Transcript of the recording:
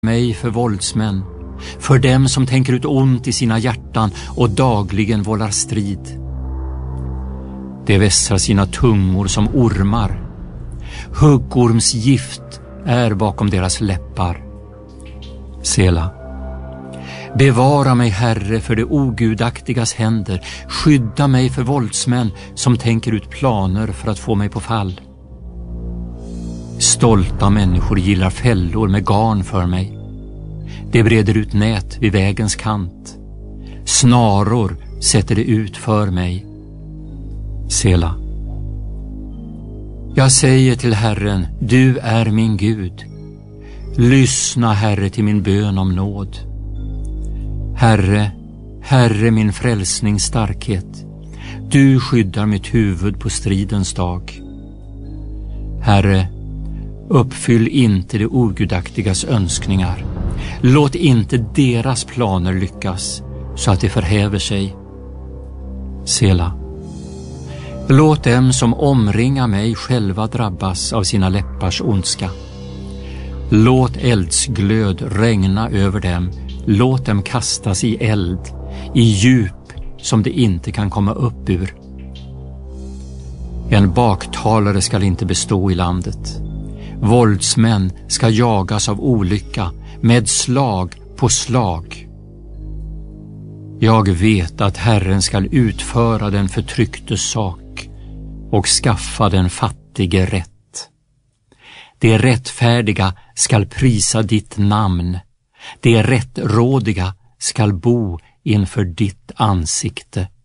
mig för våldsmän, för dem som tänker ut ont i sina hjärtan och dagligen vållar strid. De vässar sina tungor som ormar. Huggormsgift är bakom deras läppar. Sela. Bevara mig, Herre, för det ogudaktigas händer. Skydda mig för våldsmän som tänker ut planer för att få mig på fall. Stolta människor gillar fällor med garn för mig. De breder ut nät vid vägens kant. Snaror sätter det ut för mig. Sela. Jag säger till Herren, du är min Gud. Lyssna, Herre, till min bön om nåd. Herre, Herre, min frälsnings starkhet. Du skyddar mitt huvud på stridens dag. Herre, uppfyll inte de ogudaktigas önskningar. Låt inte deras planer lyckas så att de förhäver sig. Sela. Låt dem som omringar mig själva drabbas av sina läppars ondska. Låt eldsglöd regna över dem. Låt dem kastas i eld, i djup som de inte kan komma upp ur. En baktalare skall inte bestå i landet. Våldsmän ska jagas av olycka med slag på slag. Jag vet att Herren skall utföra den förtrycktes sak och skaffa den fattige rätt. De rättfärdiga skall prisa ditt namn. De rättrådiga skall bo inför ditt ansikte.